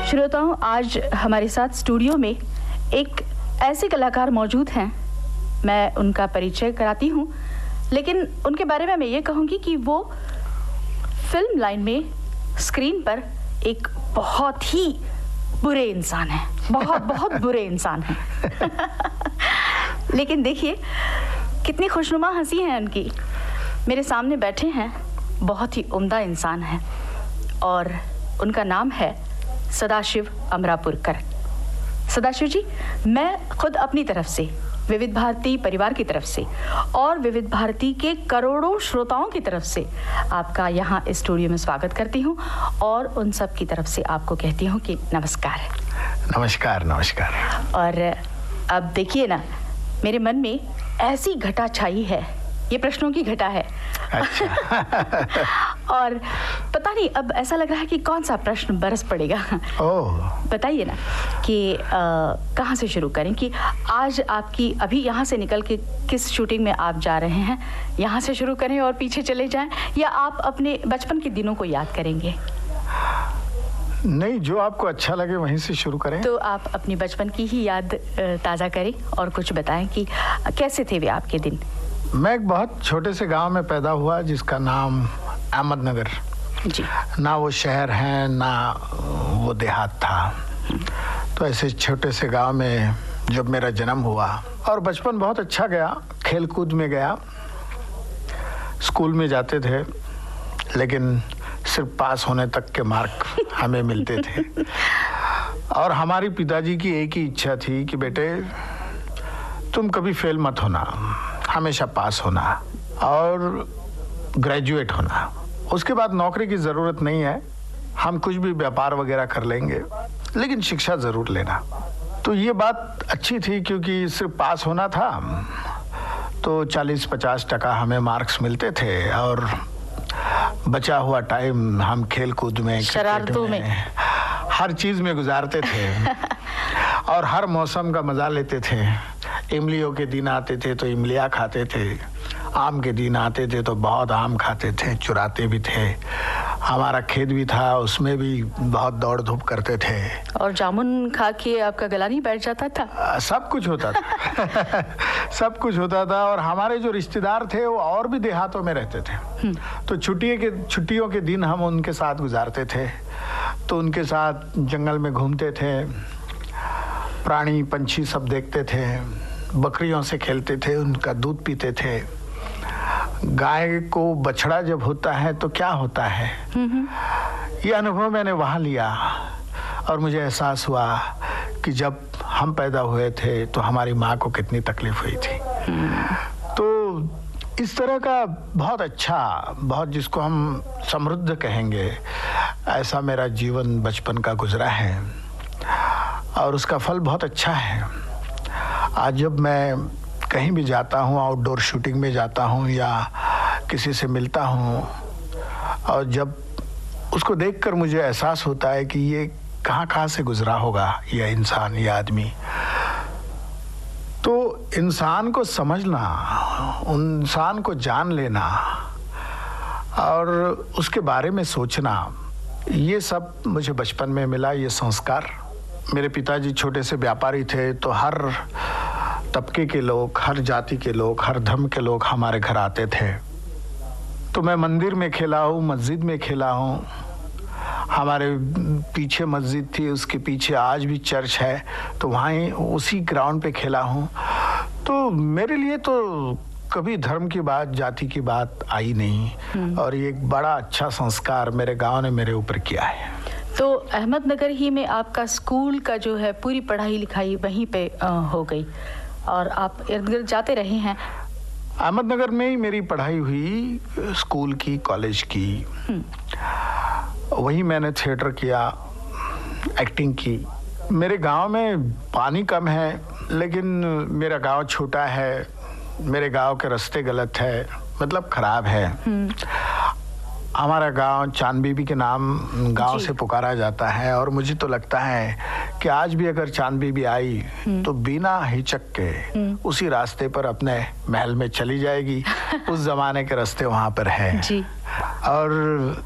श्रोताओं, आज हमारे साथ स्टूडियो में एक ऐसे कलाकार मौजूद हैं। मैं उनका परिचय कराती हूँ, लेकिन उनके बारे में मैं ये कहूँगी कि वो फिल्म लाइन में स्क्रीन पर एक बहुत ही बुरे इंसान हैं, बहुत बुरे इंसान हैं। लेकिन देखिए कितनी खुशनुमा हंसी है उनकी। मेरे सामने बैठे हैं, बहुत ही उम्दा इंसान हैं और उनका नाम है सदाशिव अमरापुरकर। सदाशिव जी, मैं खुद अपनी तरफ से, विविध भारती परिवार की तरफ से और विविध भारती के करोड़ों श्रोताओं की तरफ से आपका यहाँ स्टूडियो में स्वागत करती हूँ और उन सब की तरफ से आपको कहती हूँ कि नमस्कार। नमस्कार। नमस्कार। और अब देखिए ना, मेरे मन में ऐसी घटा छाई है, ये प्रश्नों की घटा है। अच्छा। और पता नहीं अब ऐसा लग रहा है कि कौन सा प्रश्न बरस पड़ेगा। ओह, बताइए ना कि कहाँ से शुरू करें, कि आज आपकी अभी यहाँ से निकल के किस शूटिंग में आप जा रहे हैं, यहाँ से शुरू करें और पीछे चले जाएं, या आप अपने बचपन के दिनों को याद करेंगे? नहीं, जो आपको अच्छा लगे वहीं से शुरू करें। तो आप अपनी बचपन की ही याद ताज़ा करें और कुछ बताएं कि कैसे थे वे आपके दिन। मैं एक बहुत छोटे से गांव में पैदा हुआ जिसका नाम अहमदनगर जी। ना वो शहर है ना वो देहात था। तो ऐसे छोटे से गांव में जब मेरा जन्म हुआ और बचपन बहुत अच्छा गया, खेल कूद में गया। स्कूल में जाते थे लेकिन सिर्फ पास होने तक के मार्क हमें मिलते थे और हमारी पिताजी की एक ही इच्छा थी कि बेटे तुम कभी फेल मत होना, हमेशा पास होना और ग्रेजुएट होना। उसके बाद नौकरी की ज़रूरत नहीं है, हम कुछ भी व्यापार वगैरह कर लेंगे, लेकिन शिक्षा ज़रूर लेना। तो ये बात अच्छी थी क्योंकि सिर्फ पास होना था तो 40-50% हमें मार्क्स मिलते थे और बचा हुआ टाइम हम खेल कूद में, शरारतों में, हर चीज़ में गुजारते थे और हर मौसम का मज़ा लेते थे। इमलियों के दिन आते थे तो इमलियाँ खाते थे, आम के दिन आते थे तो बहुत आम खाते थे, चुराते भी थे। हमारा खेत भी था, उसमें भी बहुत दौड़ धूप करते थे। और जामुन खा के आपका गला नहीं बैठ जाता था? सब कुछ होता था। सब कुछ होता था। और हमारे जो रिश्तेदार थे वो और भी देहातों में रहते थे, तो छुट्टियों के दिन हम उनके साथ गुजारते थे। तो उनके साथ जंगल में घूमते थे, प्राणी पंछी सब देखते थे, बकरियों से खेलते थे, उनका दूध पीते थे। गाय को बछड़ा जब होता है तो क्या होता है, ये अनुभव मैंने वहाँ लिया और मुझे एहसास हुआ कि जब हम पैदा हुए थे तो हमारी माँ को कितनी तकलीफ हुई थी। तो इस तरह का बहुत अच्छा, बहुत जिसको हम समृद्ध कहेंगे, ऐसा मेरा जीवन बचपन का गुजरा है और उसका फल बहुत अच्छा है। आज जब मैं कहीं भी जाता हूँ, आउटडोर शूटिंग में जाता हूँ या किसी से मिलता हूँ और जब उसको देखकर मुझे एहसास होता है कि ये कहाँ से गुजरा होगा ये इंसान, ये आदमी। तो इंसान को समझना, इंसान को जान लेना और उसके बारे में सोचना, ये सब मुझे बचपन में मिला, ये संस्कार। मेरे पिताजी छोटे से व्यापारी थे तो हर तबके के लोग, हर जाति के लोग, हर धर्म के लोग हमारे घर आते थे। तो मैं मंदिर में खेला हूँ, मस्जिद में खेला हूँ। हमारे पीछे मस्जिद थी, उसके पीछे आज भी चर्च है, तो वहाँ ही उसी ग्राउंड पे खेला हूँ। तो मेरे लिए तो कभी धर्म की बात, जाति की बात आई नहीं और ये एक बड़ा अच्छा संस्कार मेरे गांव ने मेरे ऊपर किया है। तो अहमदनगर ही में आपका स्कूल का जो है पूरी पढ़ाई लिखाई वहीं पे हो गई और आप इर्द गिर्द जाते रहे हैं? अहमदनगर में ही मेरी पढ़ाई हुई, स्कूल की, कॉलेज की। वहीं मैंने थिएटर किया, एक्टिंग की। मेरे गांव में पानी कम है लेकिन मेरा गांव छोटा है, मेरे गांव के रास्ते गलत है, मतलब खराब है। हमारा गांव चांद बीबी के नाम गांव से पुकारा जाता है और मुझे तो लगता है कि आज भी अगर चांद बीबी आई तो बिना हिचक के उसी रास्ते पर अपने महल में चली जाएगी। उस जमाने के रास्ते वहां पर हैं। जी। और